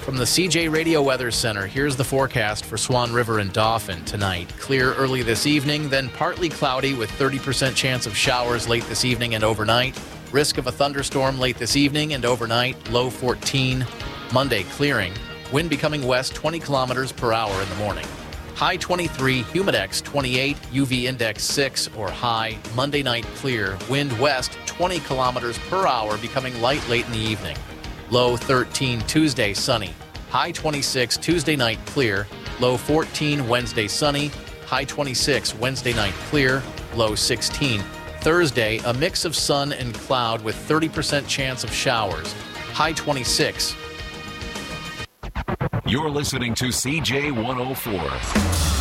From the CJ Radio Weather Center, here's the forecast for Swan River and Dauphin tonight. Clear early this evening, then partly cloudy with 30% chance of showers late this evening and overnight. Risk of a thunderstorm late this evening and overnight, low 14. Monday, clearing. Wind becoming west 20 kilometers per hour in the morning. High 23, humidex 28, UV index 6 or high. Monday night clear. Wind west 20 kilometers per hour, becoming light late in the evening. Low 13, Tuesday sunny. High 26, Tuesday night clear. Low 14, Wednesday sunny. High 26, Wednesday night clear. Low 16. Thursday, a mix of sun and cloud with 30% chance of showers. High 26. You're listening to CJ 104.